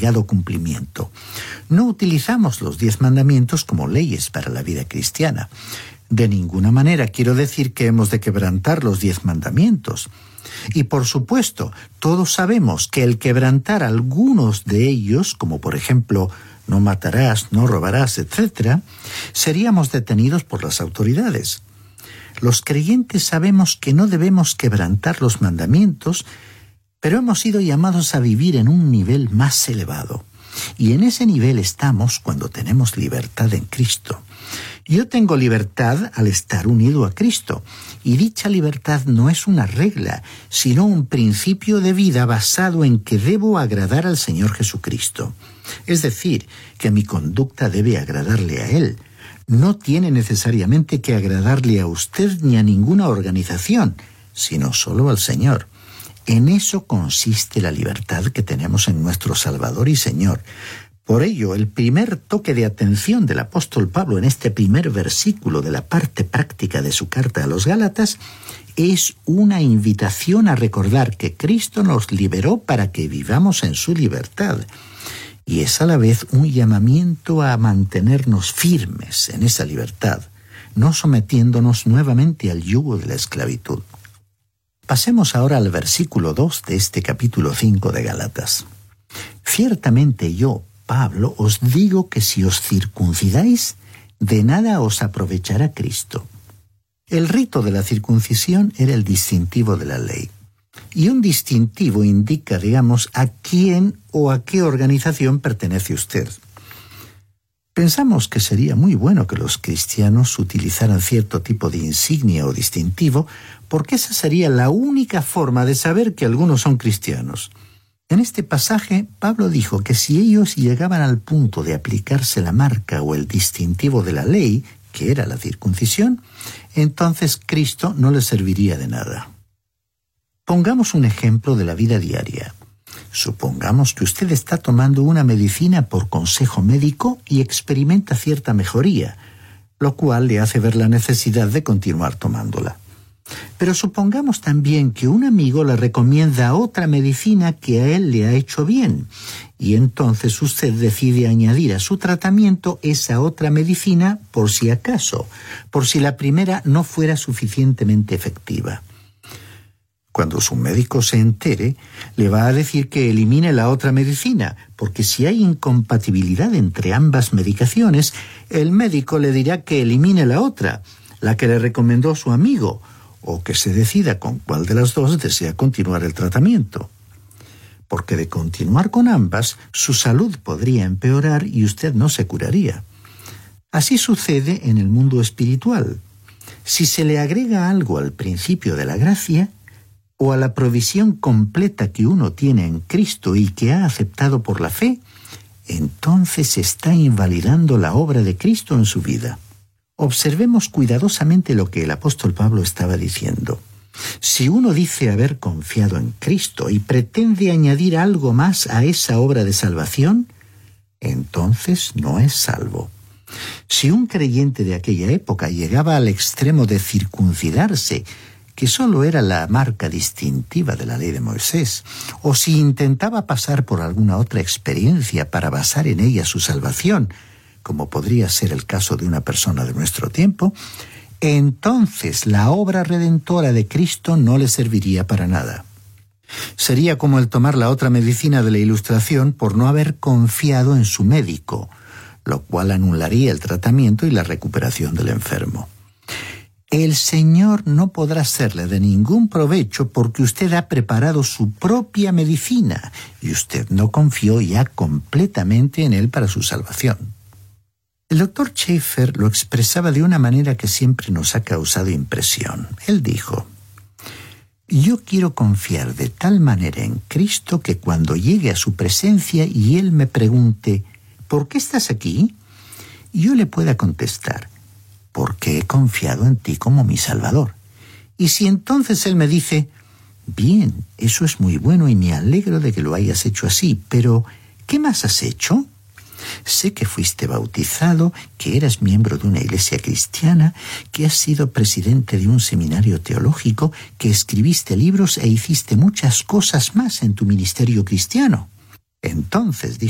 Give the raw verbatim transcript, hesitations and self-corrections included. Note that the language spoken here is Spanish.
obligado cumplimiento. No utilizamos los diez mandamientos como leyes para la vida cristiana. De ninguna manera quiero decir que hemos de quebrantar los diez mandamientos. Y por supuesto, todos sabemos que el quebrantar algunos de ellos, como por ejemplo, no matarás, no robarás, etcétera, seríamos detenidos por las autoridades. Los creyentes sabemos que no debemos quebrantar los mandamientos, pero hemos sido llamados a vivir en un nivel más elevado. Y en ese nivel estamos cuando tenemos libertad en Cristo. Yo tengo libertad al estar unido a Cristo, y dicha libertad no es una regla, sino un principio de vida basado en que debo agradar al Señor Jesucristo. Es decir, que mi conducta debe agradarle a Él. No tiene necesariamente que agradarle a usted ni a ninguna organización, sino solo al Señor. En eso consiste la libertad que tenemos en nuestro Salvador y Señor. Por ello, el primer toque de atención del apóstol Pablo en este primer versículo de la parte práctica de su carta a los Gálatas es una invitación a recordar que Cristo nos liberó para que vivamos en su libertad. Y es a la vez un llamamiento a mantenernos firmes en esa libertad, no sometiéndonos nuevamente al yugo de la esclavitud. Pasemos ahora al versículo dos de este capítulo cinco de Gálatas. Ciertamente yo, Pablo, os digo que si os circuncidáis, de nada os aprovechará Cristo. El rito de la circuncisión era el distintivo de la ley. Y un distintivo indica, digamos, a quién o a qué organización pertenece usted. Pensamos que sería muy bueno que los cristianos utilizaran cierto tipo de insignia o distintivo, porque esa sería la única forma de saber que algunos son cristianos. En este pasaje, Pablo dijo que si ellos llegaban al punto de aplicarse la marca o el distintivo de la ley, que era la circuncisión, entonces Cristo no les serviría de nada. Pongamos un ejemplo de la vida diaria. Supongamos que usted está tomando una medicina por consejo médico y experimenta cierta mejoría, lo cual le hace ver la necesidad de continuar tomándola. Pero supongamos también que un amigo le recomienda otra medicina que a él le ha hecho bien, y entonces usted decide añadir a su tratamiento esa otra medicina por si acaso, por si la primera no fuera suficientemente efectiva. Cuando su médico se entere, le va a decir que elimine la otra medicina, porque si hay incompatibilidad entre ambas medicaciones, el médico le dirá que elimine la otra, la que le recomendó su amigo, o que se decida con cuál de las dos desea continuar el tratamiento. Porque de continuar con ambas, su salud podría empeorar y usted no se curaría. Así sucede en el mundo espiritual. Si se le agrega algo al principio de la gracia, o a la provisión completa que uno tiene en Cristo y que ha aceptado por la fe, entonces se está invalidando la obra de Cristo en su vida. Observemos cuidadosamente lo que el apóstol Pablo estaba diciendo. Si uno dice haber confiado en Cristo y pretende añadir algo más a esa obra de salvación, entonces no es salvo. Si un creyente de aquella época llegaba al extremo de circuncidarse, que solo era la marca distintiva de la ley de Moisés, o si intentaba pasar por alguna otra experiencia para basar en ella su salvación, como podría ser el caso de una persona de nuestro tiempo, entonces la obra redentora de Cristo no le serviría para nada. Sería como el tomar la otra medicina de la ilustración por no haber confiado en su médico, lo cual anularía el tratamiento y la recuperación del enfermo. El Señor no podrá serle de ningún provecho porque usted ha preparado su propia medicina y usted no confió ya completamente en Él para su salvación. El doctor Schaeffer lo expresaba de una manera que siempre nos ha causado impresión. Él dijo: yo quiero confiar de tal manera en Cristo que cuando llegue a su presencia y Él me pregunte, ¿por qué estás aquí?, yo le pueda contestar, porque he confiado en ti como mi Salvador. Y si entonces Él me dice, bien, eso es muy bueno y me alegro de que lo hayas hecho así, pero ¿qué más has hecho? Sé que fuiste bautizado, que eras miembro de una iglesia cristiana, que has sido presidente de un seminario teológico, que escribiste libros e hiciste muchas cosas más en tu ministerio cristiano. Entonces dijo